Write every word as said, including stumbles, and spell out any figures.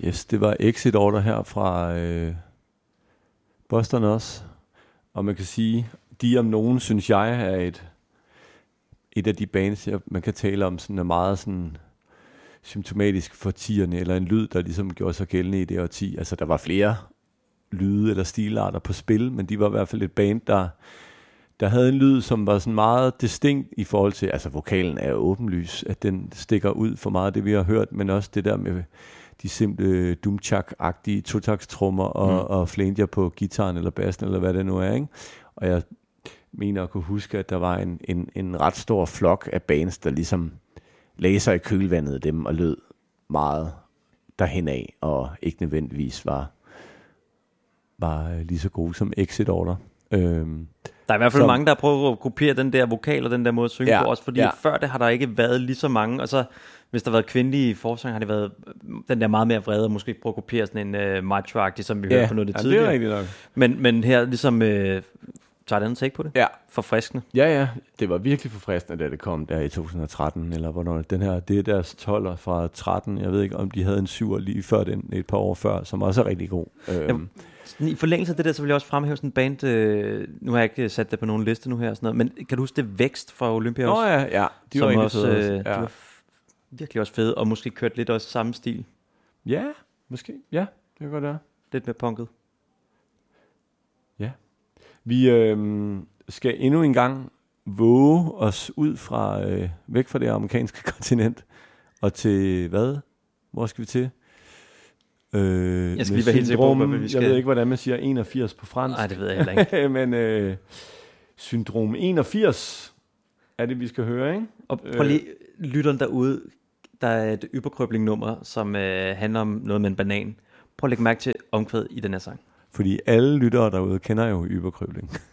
Yes, det var Exit Order her fra øh, Boston også. Og man kan sige, de om nogen, synes jeg, er et, et af de bands, man kan tale om, sådan er meget sådan symptomatisk for tierne, eller en lyd, der ligesom gjorde sig gældende i det årti. Altså, der var flere lyde eller stilarter på spil, men de var i hvert fald et band, der, der havde en lyd, som var sådan meget distinkt i forhold til, altså vokalen er åbenlys, at den stikker ud for meget af det, vi har hørt, men også det der med de simple Doomchuck-agtige totakstrummer og, mm. og flanger på gitaren eller bassen, eller hvad det nu er, ikke? Og jeg mener at kunne huske, at der var en, en, en ret stor flok af bands, der ligesom lagde sig i kølvandet af dem og lød meget derhen af, og ikke nødvendigvis var, var lige så gode som Exit Order. Øhm, der er i hvert fald som, mange, der prøver at kopiere den der vokal og den der måde at synge ja, på, også fordi ja. før det har der ikke været lige så mange, og så hvis der har været kvindelige forsanger, har det været den der meget mere vrede, og måske prøve at kopiere sådan en uh, macho-agtig, som vi ja, hørte på noget af det ja, tidligere. Det er rigtigt nok. Men, men her ligesom uh, tager et andet take på det. Ja. Forfriskende. Ja, ja. Det var virkelig forfriskende, da det kom der i to tusind og tretten, eller hvornår. Den her, det er deres tolver fra tretten. Jeg ved ikke, om de havde en syver lige før den, et par år før, som også er rigtig god. Øhm. Ja, i forlængelse af det der, så vil jeg også fremhæve sådan en band, øh, nu har jeg ikke sat det på nogen liste nu her, og sådan noget, men kan du huske det Vækst fra Olympia også? Nå ja, ja. De var som også, fede, øh, ja. de var f- virkelig også fede, og måske kørt lidt også samme stil. Ja, måske. Ja, det kan godt være. Lidt mere punket. Ja. Vi øh, skal endnu en gang våge os ud fra, øh, væk fra det amerikanske kontinent, og til hvad? Hvor skal vi til? Øh, jeg skal lige være helt sikker på, vi skal... Jeg ved ikke, hvordan man siger enogfirs på fransk. Nej, det ved jeg heller ikke. Men øh, syndrom enogfirs er det, vi skal høre, ikke? Og prøv lige, lytteren derude, der er et yberkrøbling-nummer, som øh, handler om noget med en banan. Prøv at lægge mærke til omkvædet i den her sang. Fordi alle lyttere derude kender jo yberkrøbling.